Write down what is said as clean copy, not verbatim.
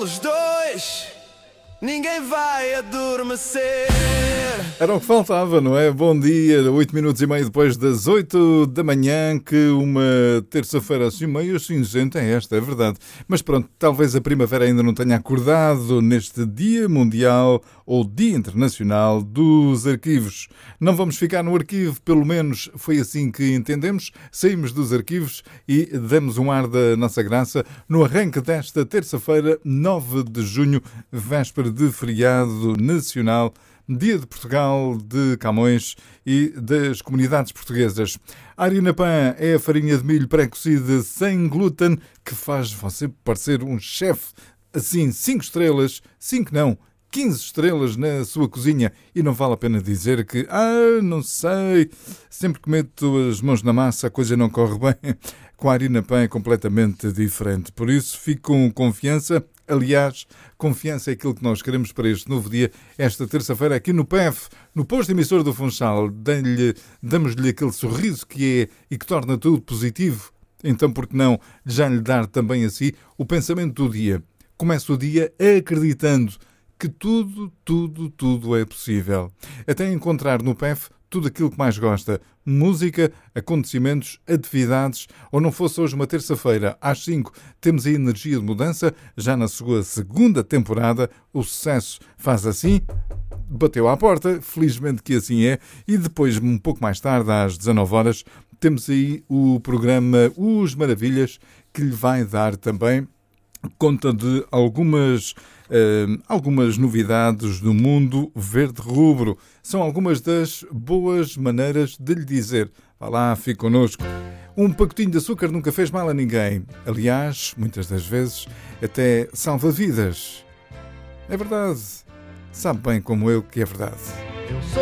eles dois, ninguém vai adormecer. Era o que faltava, não é? Bom dia, 8 minutos e meio depois das 8 da manhã, que uma terça-feira assim meio cinzenta é esta, é verdade. Mas pronto, talvez a primavera ainda não tenha acordado neste Dia Mundial ou Dia Internacional dos Arquivos. Não vamos ficar no arquivo, pelo menos foi assim que entendemos. Saímos dos arquivos e demos um ar da nossa graça no arranque desta terça-feira, 9 de junho, véspera de feriado nacional, Dia de Portugal, de Camões e das comunidades portuguesas. A Harina Pan é a farinha de milho pré-cocida sem glúten que faz você parecer um chefe assim, 5 estrelas, 5 não, 15 estrelas na sua cozinha. E não vale a pena dizer que, não sei, sempre que meto as mãos na massa a coisa não corre bem. Com a Harina Pan é completamente diferente. Por isso, fico com confiança. Aliás, confiança é aquilo que nós queremos para este novo dia, esta terça-feira, aqui no PEF, no posto emissor do Funchal. Damos-lhe aquele sorriso que é e que torna tudo positivo. Então, por que não já lhe dar também a si o pensamento do dia? Começa o dia acreditando que tudo é possível. Até encontrar no PEF tudo aquilo que mais gosta. Música, acontecimentos, atividades. Ou não fosse hoje uma terça-feira, às 5, temos a Energia de Mudança. Já na sua segunda temporada, o sucesso faz assim. Bateu à porta, felizmente que assim é. E depois, um pouco mais tarde, às 19 horas, temos aí o programa Os Maravilhas, que lhe vai dar também conta de algumas novidades do mundo verde rubro. São algumas das boas maneiras de lhe dizer: vá lá, fique connosco. Um pacotinho de açúcar nunca fez mal a ninguém. Aliás, muitas das vezes, até salva vidas. É verdade. Sabe bem como eu que é verdade.